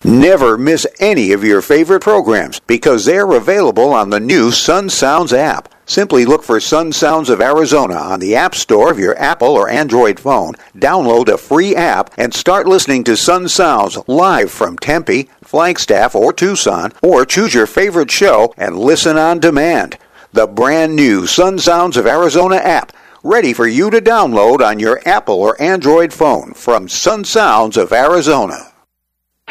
Never miss any of your favorite programs because they're available on the new Sun Sounds app. Simply look for Sun Sounds of Arizona on the App Store of your Apple or Android phone, download a free app, and start listening to Sun Sounds live from Tempe, Flagstaff, or Tucson, or choose your favorite show and listen on demand. The brand new Sun Sounds of Arizona app, ready for you to download on your Apple or Android phone from Sun Sounds of Arizona.